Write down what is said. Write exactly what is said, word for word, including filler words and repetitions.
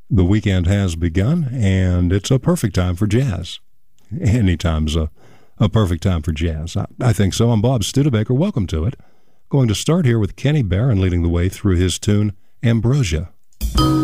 The weekend has begun, and it's a perfect time for jazz. Anytime's a, a perfect time for jazz. I, I think so. I'm Bob Studebaker. Welcome to it. Going to start here with Kenny Barron leading the way through his tune, Ambrosia.